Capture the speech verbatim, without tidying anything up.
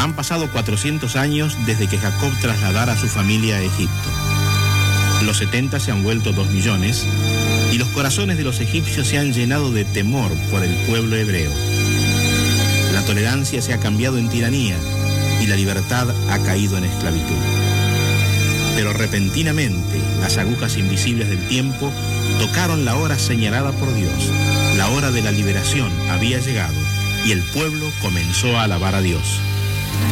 Han pasado cuatrocientos años desde que Jacob trasladara a su familia a Egipto. Los setenta se han vuelto dos millones y los corazones de los egipcios se han llenado de temor por el pueblo hebreo. La tolerancia se ha cambiado en tiranía y la libertad ha caído en esclavitud. Pero repentinamente las agujas invisibles del tiempo tocaron la hora señalada por Dios. La hora de la liberación había llegado y el pueblo comenzó a alabar a Dios.